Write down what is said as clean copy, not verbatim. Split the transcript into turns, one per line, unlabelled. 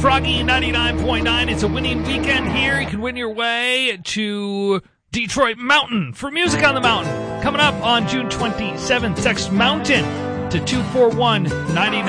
Froggy 99.9. It's a winning weekend here. You can win your way to Detroit Mountain for Music on the Mountain. Coming up on June 27th. Text Mountain to 241-99.